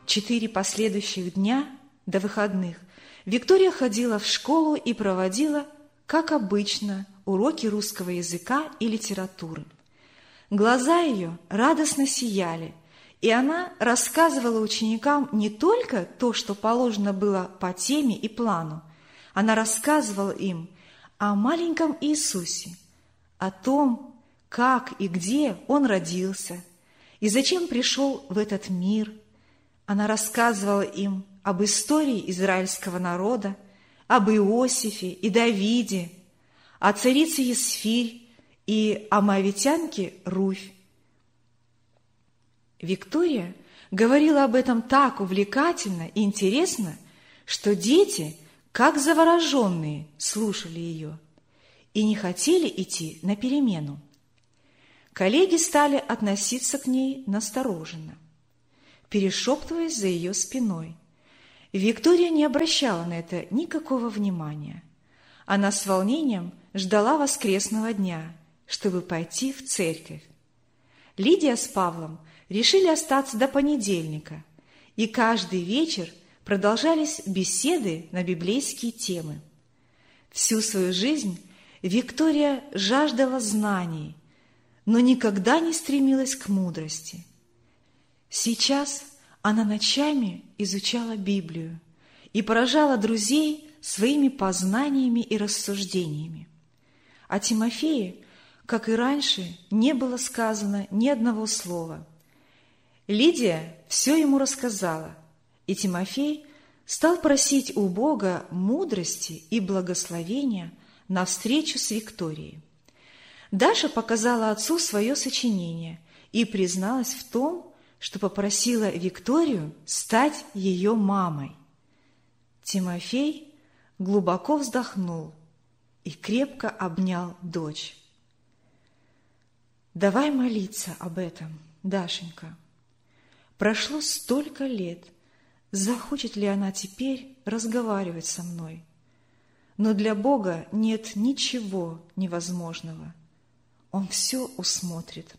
4 последующих дня до выходных Виктория ходила в школу и проводила, как обычно, уроки русского языка и литературы. Глаза ее радостно сияли, и она рассказывала ученикам не только то, что положено было по теме и плану, она рассказывала им о маленьком Иисусе, о том, как и где Он родился, и зачем пришел в этот мир. Она рассказывала им об истории израильского народа, об Иосифе и Давиде, о царице Есфирь и о моавитянке Руфь. Виктория говорила об этом так увлекательно и интересно, что дети, как завороженные, слушали ее и не хотели идти на перемену. Коллеги стали относиться к ней настороженно, перешептываясь за ее спиной. Виктория не обращала на это никакого внимания. Она с волнением ждала воскресного дня, чтобы пойти в церковь. Лидия с Павлом решили остаться до понедельника, и каждый вечер продолжались беседы на библейские темы. Всю свою жизнь Виктория жаждала знаний, но никогда не стремилась к мудрости. Сейчас она ночами изучала Библию и поражала друзей своими познаниями и рассуждениями. О Тимофее, как и раньше, не было сказано ни одного слова. Лидия все ему рассказала, и Тимофей стал просить у Бога мудрости и благословения на встречу с Викторией. Даша показала отцу свое сочинение и призналась в том, что попросила Викторию стать ее мамой. Тимофей глубоко вздохнул и крепко обнял дочь. «Давай молиться об этом, Дашенька. Прошло столько лет, захочет ли она теперь разговаривать со мной? Но для Бога нет ничего невозможного. Он все усмотрит».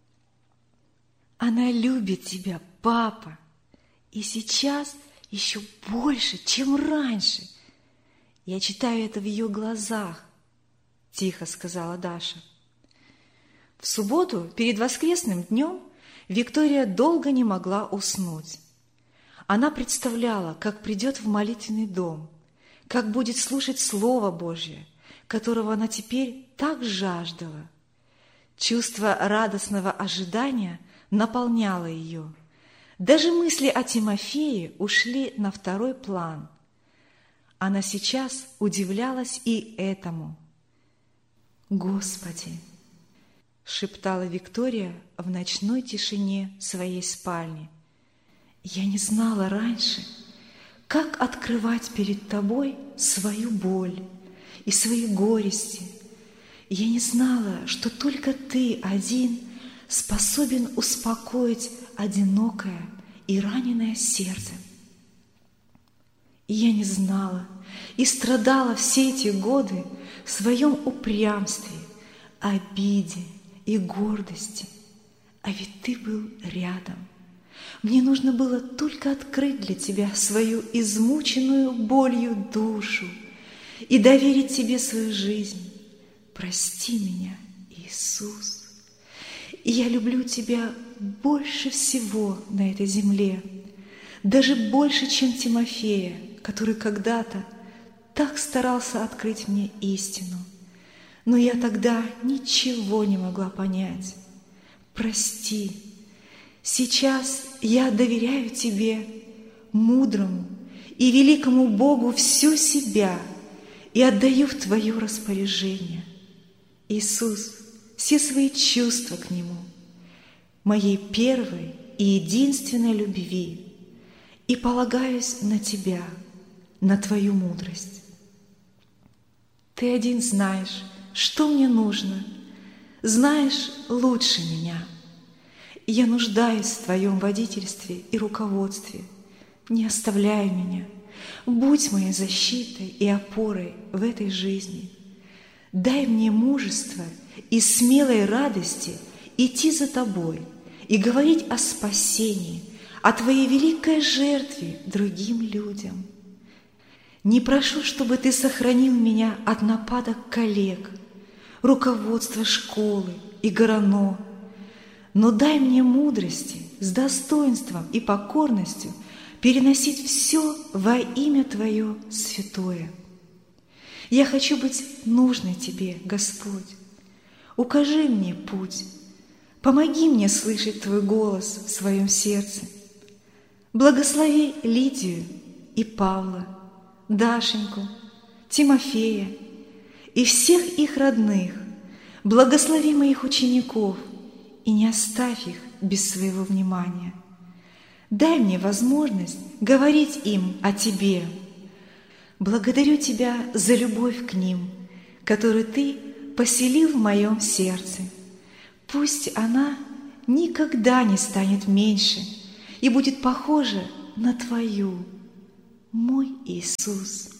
«Она любит тебя, папа, и сейчас еще больше, чем раньше. Я читаю это в ее глазах», – тихо сказала Даша. В субботу, перед воскресным днем, Виктория долго не могла уснуть. Она представляла, как придет в молитвенный дом, как будет слушать Слово Божье, которого она теперь так жаждала. Чувство радостного ожидания наполняло ее. Даже мысли о Тимофее ушли на второй план. Она сейчас удивлялась и этому. «Господи!» – шептала Виктория в ночной тишине своей спальни. «Я не знала раньше, как открывать перед Тобой свою боль и свои горести. Я не знала, что только Ты один способен успокоить одинокое и раненое сердце. И я не знала и страдала все эти годы в своем упрямстве, обиде и гордости. А ведь Ты был рядом. Мне нужно было только открыть для Тебя свою измученную болью душу и доверить Тебе свою жизнь. Прости меня, Иисус. И я люблю Тебя больше всего на этой земле, даже больше, чем Тимофея, который когда-то так старался открыть мне истину. Но я тогда ничего не могла понять. Прости. Сейчас я доверяю Тебе, мудрому и великому Богу, всю себя и отдаю в Твое распоряжение. Иисус, все свои чувства к Нему, моей первой и единственной любви, и полагаюсь на Тебя, на Твою мудрость. Ты один знаешь, что мне нужно, знаешь лучше меня. Я нуждаюсь в Твоем водительстве и руководстве. Не оставляй меня, будь моей защитой и опорой в этой жизни. Дай мне мужество и смелой радости идти за Тобой и говорить о спасении, о Твоей великой жертве другим людям. Не прошу, чтобы Ты сохранил меня от нападок коллег, руководства школы и ГРАНО, но дай мне мудрости с достоинством и покорностью переносить все во имя Твое святое. Я хочу быть нужной Тебе, Господь. Укажи мне путь, помоги мне слышать Твой голос в своем сердце. Благослови Лидию и Павла, Дашеньку, Тимофея и всех их родных. Благослови моих учеников и не оставь их без своего внимания. Дай мне возможность говорить им о Тебе. Благодарю Тебя за любовь к ним, которую Ты поселил в моем сердце. Пусть она никогда не станет меньше и будет похожа на Твою, мой Иисус.